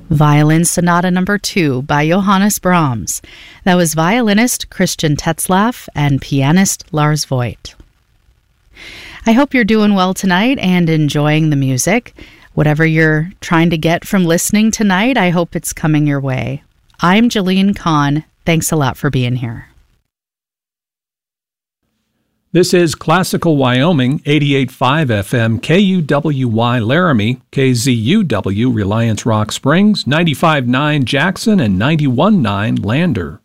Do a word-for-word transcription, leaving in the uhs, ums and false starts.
Violin Sonata Number two by Johannes Brahms. That was violinist Christian Tetzlaff and pianist Lars Voigt. I hope you're doing well tonight and enjoying the music. Whatever you're trying to get from listening tonight, I hope it's coming your way. I'm Jolene Kahn. Thanks a lot for being here. This is Classical Wyoming, eighty-eight point five F M, K U W Y Laramie, K Z U W Reliance Rock Springs, ninety-five point nine Jackson, and ninety-one point nine Lander.